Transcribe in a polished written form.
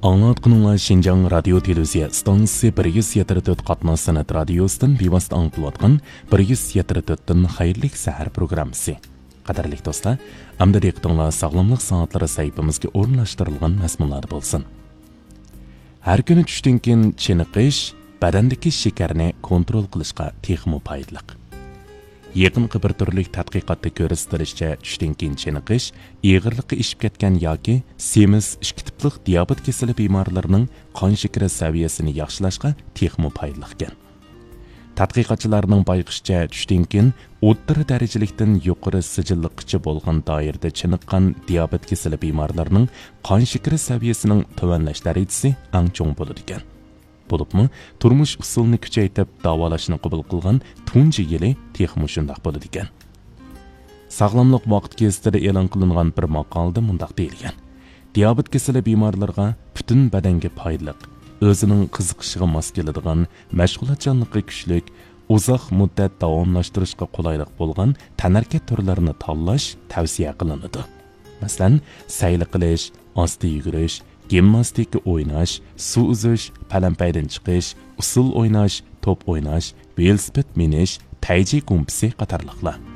Аңлатқыныңла Шинжаң радио телевизия станциясы 174 қатмас санат радиостың бейвасты аңтылуатқан 174-тің хайырлық сәхар программысы. Қадарлық достар, амда ректіңла сағламлық сағатлары сайпымызге орынлаштырылған мәзмұнлар болсын. Әр күні түштен кейін ченықиш, бәдәндегі шекәріне контрол қылышқа текімі пайдылық. Yaqinqi bir turlik tadqiqotda ko'rsatishlaricha tushdan keyin chiniqish ig'irlikqa ishib ketgan yoki semiz ikki tiplik diabet kasali bemorlarining qon shakari saviyasini yaxshilashga texmo foydali ekan. Tadqiqotchilarning bayqishicha tushdan keyin o'rta darajalikdan yuqori sijilliqcha bo'lgan doirada chiniqqan diabet kasali bemorlarining qon shakari saviyasining tuvanlash darajasi eng cho'ng bo'ladi ekan. Bo'libmi, turmush usulini kuchaytirib davolashni qabul qilgan tunji yili texmo shundoq bo'ladi ekan. Sog'lomlik vaqt gazetida e'lon qilingan bir maqolada mundaq deyilgan. Diabet kasali bemorlarga butun badanga foydali, o'zining qiziqishiga mos keladigan, mashg'ulotchanligi kuchlik, uzoq muddat davomlashtirishga qulaylik bo'lgan tanarkat turlarini tanlash tavsiya qilinadi. Masalan, sayli qilish, osti yugurish, gimnastika o'ynash, suv uzish, palampaydan chiqish, usul o'ynash, to'p o'ynash, velosiped minish, tayji gumpisi qatorliqlar.